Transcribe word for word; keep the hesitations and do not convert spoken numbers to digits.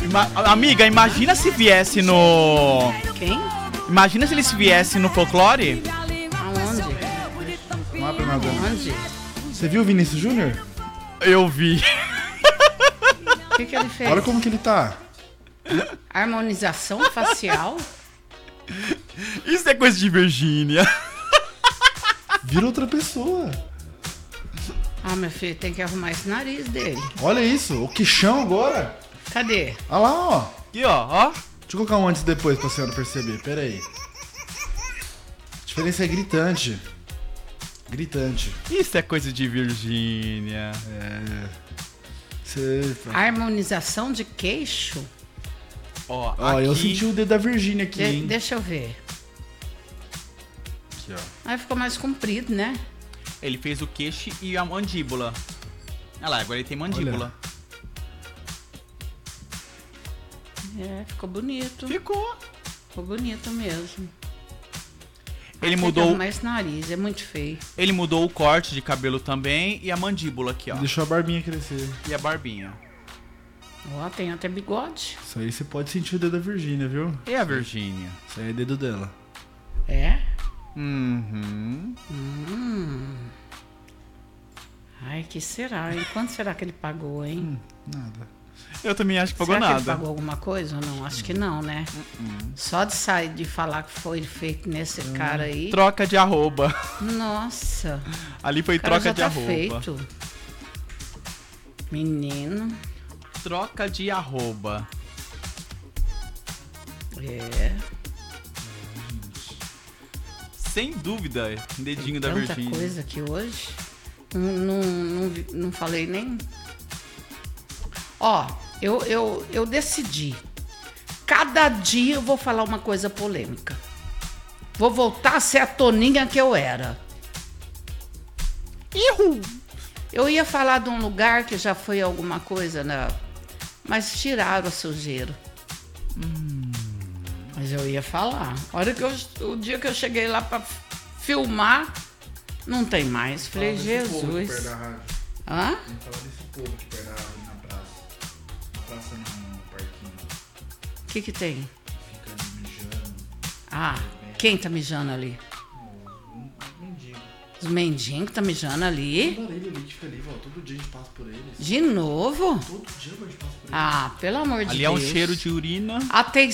Ima- amiga, imagina se viesse no... Quem? Imagina se eles viessem no folclore. Aonde? Não abre nada. Onde? Você viu o Vinícius Júnior? Eu vi. O que, que ele fez? Olha como que ele tá. Harmonização facial? Isso é coisa de Virgínia. Vira outra pessoa. Ah, meu filho, tem que arrumar esse nariz dele. Olha isso, o queixão agora. Cadê? Olha lá, ó. Aqui, ó, ó. Deixa eu colocar um antes e depois pra senhora perceber. Pera aí. A diferença é gritante. Gritante. Isso é coisa de Virgínia. É. Cê... Harmonização de queixo? Ó, Ó, aqui... eu senti o dedo da Virgínia aqui, De- hein? deixa eu ver. Aqui, ó. Aí ficou mais comprido, né? Ele fez o queixo e a mandíbula. Olha lá, agora ele tem mandíbula. É, ficou bonito. Ficou. Ficou bonito mesmo. Ele Tem que mudou, arrumar esse nariz, é muito feio. ele mudou o corte de cabelo também e a mandíbula aqui, ó. Deixou a barbinha crescer. E a barbinha. Ó, tem até bigode. Isso aí você pode sentir o dedo da Virgínia, viu? E a Virgínia? Isso aí é dedo dela. É? Uhum. Hum. Ai, que será, hein? Quanto será que ele pagou, hein? Nada. Eu também acho que pagou será nada. que ele pagou alguma coisa ou não? Acho que não, né? Só de sair de falar que foi feito nesse cara aí. Troca de arroba. Nossa. Ali foi O cara troca já de tá arroba. feito. Menino. Troca de arroba. É. Sem dúvida, dedinho da Tanta Virgínia. coisa aqui hoje. Não, não, não, vi- não falei nem. Ó, eu, eu, eu decidi. Cada dia eu vou falar uma coisa polêmica. Vou voltar a ser a Toninha que eu era. Ihu! Eu ia falar de um lugar que já foi alguma coisa, né? Mas tiraram a sujeira. Hum. Mas eu ia falar. A hora que eu, o dia que eu cheguei lá pra filmar, não tem mais. Falei, Jesus. Hã? Vamos falar desse povo que perto da árvore na praça. Na praça não, no parquinho. O que que tem? Fica ali mijando. Ah, quem tá mijando ali? Um mendigo. Os mendigos tá mijando Tem ali? um barulho ali que fica ali, ó. Todo dia a gente passa por eles. De novo? Todo dia a gente passa por eles. Ah, pelo amor de Ali é Deus. um cheiro de urina. Até